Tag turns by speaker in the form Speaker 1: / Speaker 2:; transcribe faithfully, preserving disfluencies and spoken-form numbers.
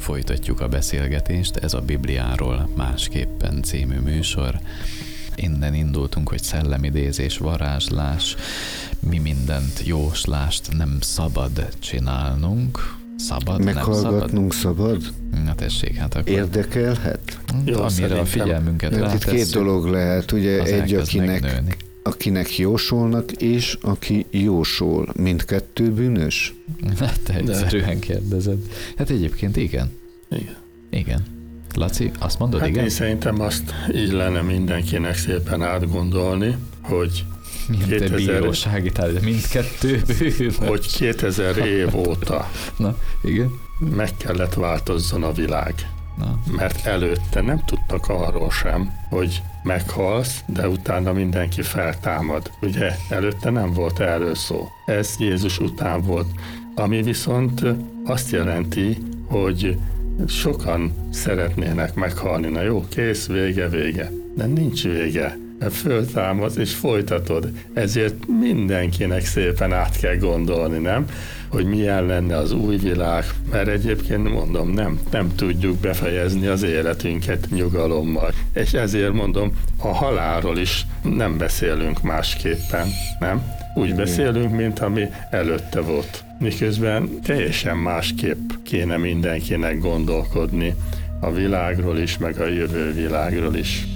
Speaker 1: Folytatjuk a beszélgetést, ez a Bibliáról másképpen című műsor. Innen indultunk, hogy szellemidézés, varázslás, mi mindent, jóslást nem szabad csinálnunk. Szabad,
Speaker 2: meghallgatnunk szabad?
Speaker 1: szabad? Na tessék, hát akkor...
Speaker 2: Érdekelhet?
Speaker 1: Jó, amire a figyelmünket rátesszük.
Speaker 2: Két dolog lehet, ugye egy, akinek, akinek jósolnak, és aki jósol. Mindkettő bűnös?
Speaker 1: Hát te egyszerűen kérdezed. Hát egyébként igen.
Speaker 3: Igen.
Speaker 1: Igen. Laci, azt mondod,
Speaker 3: hát
Speaker 1: igen?
Speaker 3: én szerintem azt így lenne mindenkinek szépen átgondolni, hogy
Speaker 1: milyen kétezer... bírósági tárgy, mindkettő bűnös.
Speaker 3: Hogy kétezer év óta
Speaker 1: Na, igen.
Speaker 3: meg kellett változzon a világ.
Speaker 1: Na.
Speaker 3: Mert előtte nem tudtak arról sem, hogy meghalsz, de utána mindenki feltámad. Ugye előtte nem volt erről szó. Ez Jézus után volt. Ami viszont azt jelenti, hogy sokan szeretnének meghalni. Na jó, kész, vége, vége. De nincs vége. Föltámadsz és folytatod. Ezért mindenkinek szépen át kell gondolni, nem? Hogy milyen lenne az új világ, mert egyébként mondom, nem, nem tudjuk befejezni az életünket nyugalommal. És ezért mondom, a halálról is nem beszélünk másképpen, nem? Úgy beszélünk, mint ami előtte volt. Miközben teljesen másképp kéne mindenkinek gondolkodni a világról is, meg a jövő világról is.